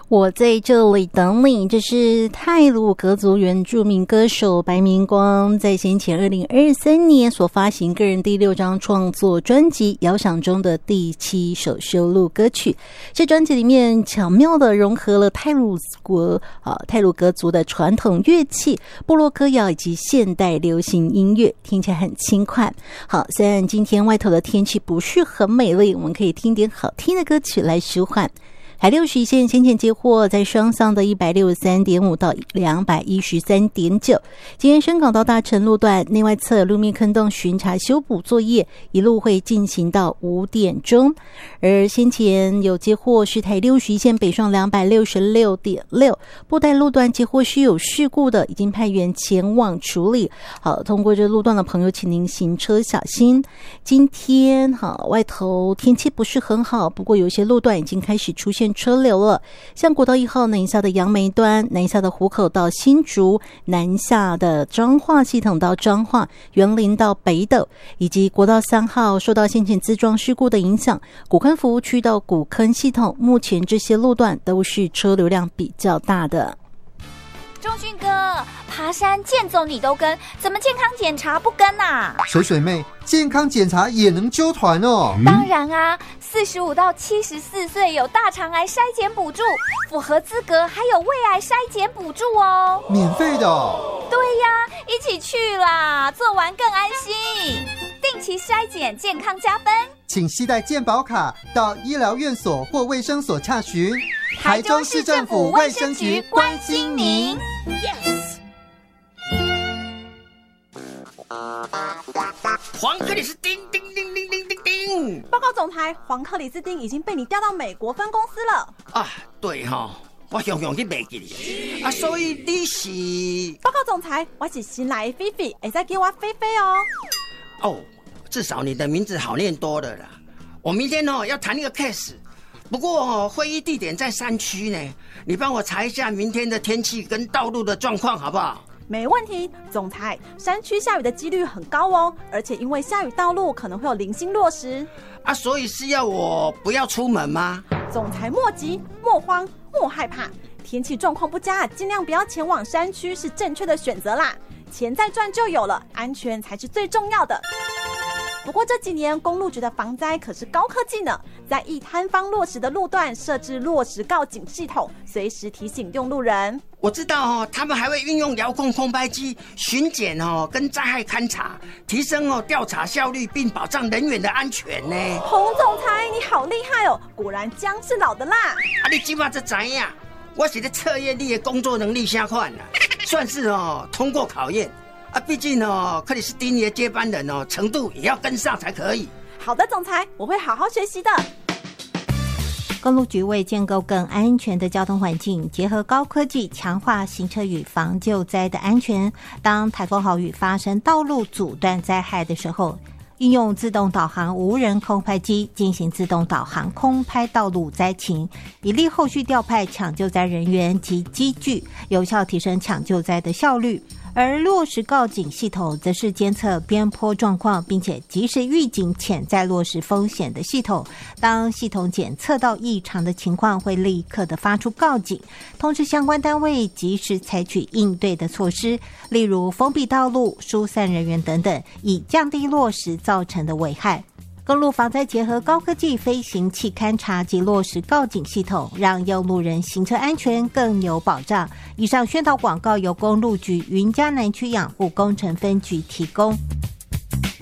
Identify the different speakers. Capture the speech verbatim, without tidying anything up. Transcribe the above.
Speaker 1: 我在这里等你，这是太鲁阁族原住民歌手白明光在先前二零二三年所发行个人第六张创作专辑《遥想》中的第七首收录歌曲。这专辑里面巧妙地融合了太鲁国啊太鲁阁族的传统乐器、部落歌谣以及现代流行音乐，听起来很轻快。好，虽然今天外头的天气不是很美丽，我们可以听点好听的歌曲来舒缓。海六十一线先前接获在双向的一百六十三点五到两百一十三点九。今天深港到大城路段内外侧路面坑洞巡查修补作业一路会进行到五点钟。而先前有接获是台六十一线北上两百六十六点六，布袋路段接获是有事故的，已经派员前往处理。好，通过这路段的朋友，请您行车小心。今天好，外头天气不是很好，不过有些路段已经开始出现车流了，像国道一号南下的杨梅端、南下的湖口到新竹、南下的彰化系统到彰化、员林到北斗，以及国道三号受到先前自撞事故的影响，古坑服务区到古坑系统，目前这些路段都是车流量比较大的。
Speaker 2: 仲勋哥，爬山健走你都跟，怎么健康检查不跟啊？
Speaker 3: 水水妹，健康检查也能揪团哦？
Speaker 2: 嗯、当然啊，四十五到七十四岁有大肠癌筛检补助，符合资格还有胃癌筛检补助哦，
Speaker 3: 免费的、哦。
Speaker 2: 对呀，一起去啦，做完更安心。定期筛检，健康加分。
Speaker 3: 请携带健保卡到医疗院所或卫生所洽询。
Speaker 2: 台中市政府卫生局关心您。
Speaker 4: Yes。黄克里斯汀，叮叮叮叮叮叮！
Speaker 5: 报告总裁，黄克里斯汀已经被你调到美国分公司了。
Speaker 4: 啊，对哈、哦，我常常去袂记哩。啊，所以你是？
Speaker 5: 报告总裁，我是新来的菲菲，会再给我菲菲哦。
Speaker 4: 哦，至少你的名字好念多了啦。我明天哦要谈一个 case。不过、哦、会议地点在山区呢，你帮我查一下明天的天气跟道路的状况好不好？
Speaker 5: 没问题，总裁，山区下雨的几率很高哦，而且因为下雨道路可能会有零星落石
Speaker 4: 啊，所以是要我不要出门吗？
Speaker 5: 总裁莫急莫慌莫害怕，天气状况不佳，尽量不要前往山区是正确的选择啦。钱再赚就有了，安全才是最重要的。不过这几年公路局的防灾可是高科技呢，在易坍方落石的路段设置落石告警系统，随时提醒用路人。
Speaker 4: 我知道哦，他们还会运用遥控空拍机巡检哦，跟灾害勘察，提升哦调查效率，并保障人员的安全呢。
Speaker 5: 洪总裁，你好厉害哦，果然姜是老的辣。
Speaker 4: 啊，你起码这知影，我是在测验你的工作能力啥款啦，算是哦通过考验。啊，毕竟哦，克里斯汀的接班人哦，程度也要跟上才可以。
Speaker 5: 好的，总裁，我会好好学习的。
Speaker 1: 公路局为建构更安全的交通环境，结合高科技强化行车与防救灾的安全。当台风豪雨发生道路阻断灾害的时候，应用自动导航无人空拍机进行自动导航空拍道路灾情，以利后续调派抢救灾人员及机具，有效提升抢救灾的效率。而落石告警系统则是监测边坡状况，并且及时预警潜在落石风险的系统。当系统检测到异常的情况，会立刻的发出告警，通知相关单位及时采取应对的措施，例如封闭道路、疏散人员等等，以降低落石造成的危害。公路防灾结合高科技飞行器勘察及落石告警系统，让用路人行车安全更有保障。以上宣导广告由公路局云嘉南区养护工程分局提供。